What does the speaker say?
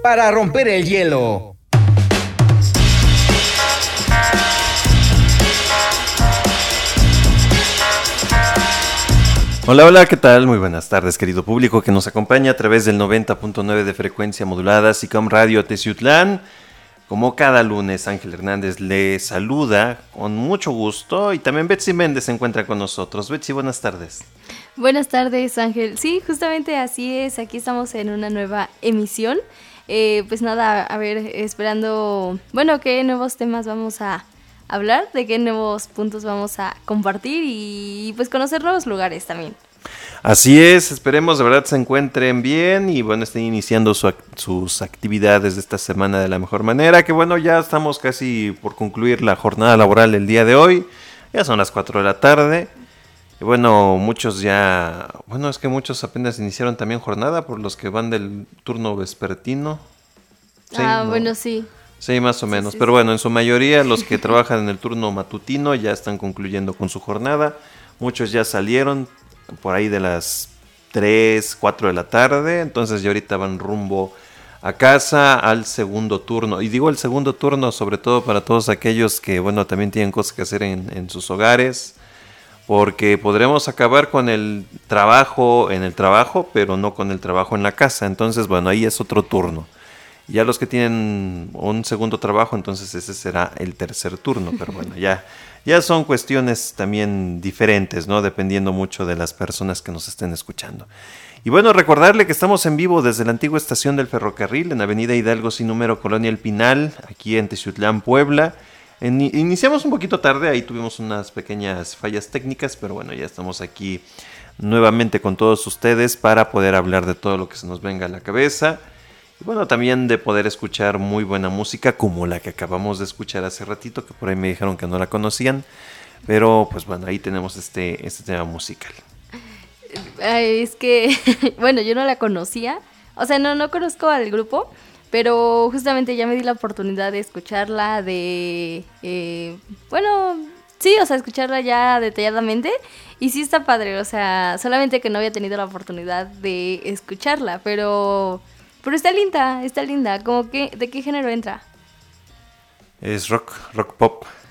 para romper el hielo. Hola, hola, ¿qué tal? Muy buenas tardes, querido público que nos acompaña a través del 90.9 de frecuencia modulada SICOM Radio Teciutlán. Como cada lunes, Ángel Hernández le saluda con mucho gusto y también Betsy Méndez se encuentra con nosotros. Betsy, buenas tardes. Buenas tardes, Ángel. Sí, justamente así es, aquí estamos en una nueva emisión. Pues nada, a ver, esperando, bueno, qué nuevos temas vamos a hablar, de qué nuevos puntos vamos a compartir y pues conocer nuevos lugares también. Así es, esperemos de verdad se encuentren bien y bueno, estén iniciando sus actividades de esta semana de la mejor manera, que bueno, ya estamos casi por concluir la jornada laboral el día de hoy, ya son las 4 de la tarde, y bueno, muchos ya, bueno, es que muchos apenas iniciaron también jornada por los que van del turno vespertino. Sí, ¿no? Bueno, sí. Sí, más o menos, sí, pero bueno, en su mayoría los que trabajan en el turno matutino ya están concluyendo con su jornada, muchos ya salieron por ahí de las 3, 4 de la tarde, entonces ya ahorita van rumbo a casa al segundo turno, y digo el segundo turno sobre todo para todos aquellos que, bueno, también tienen cosas que hacer en sus hogares, porque podremos acabar con el trabajo en el trabajo, pero no con el trabajo en la casa, entonces bueno, ahí es otro turno. Ya los que tienen un segundo trabajo, entonces ese será el tercer turno, pero bueno, ya son cuestiones también diferentes, ¿no? Dependiendo mucho de las personas que nos estén escuchando. Y bueno, recordarle que estamos en vivo desde la antigua estación del ferrocarril, en Avenida Hidalgo sin número, Colonia El Pinal, aquí en Teciutlán, Puebla. Iniciamos un poquito tarde, ahí tuvimos unas pequeñas fallas técnicas, pero bueno, ya estamos aquí nuevamente con todos ustedes para poder hablar de todo lo que se nos venga a la cabeza. Y bueno, también de poder escuchar muy buena música como la que acabamos de escuchar hace ratito, que por ahí me dijeron que no la conocían, pero pues bueno, ahí tenemos este tema musical. Ay, es que, bueno, yo no la conocía, o sea, no conozco al grupo, pero justamente ya me di la oportunidad de escucharla, bueno, sí, o sea, escucharla ya detalladamente, y sí está padre, o sea, solamente que no había tenido la oportunidad de escucharla, pero está linda, como que, ¿de qué género entra? Es rock pop.